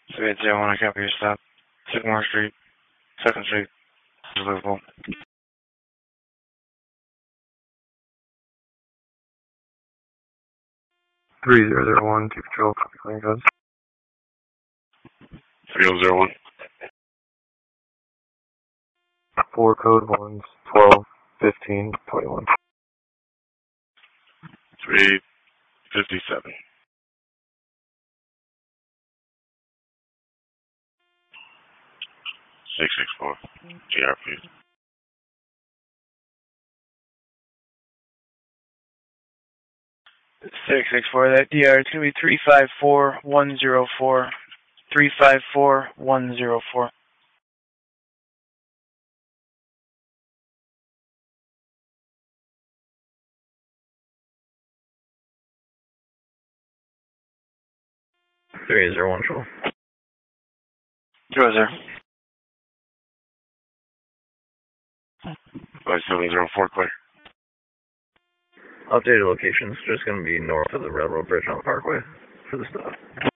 7801, I copy your stop. Sycamore Street, 2nd Street, Louisville. 3001, 2 Patrol, copy clearing codes. 3001. 4 code 1s, 12, 15, 21. 357. 664. GR, please. 664, that DR, it's going to be 354104. 354104. Three 0 1 0 0. 5704, clear. Updated locations, just going to be north of the railroad bridge on the parkway for the stop.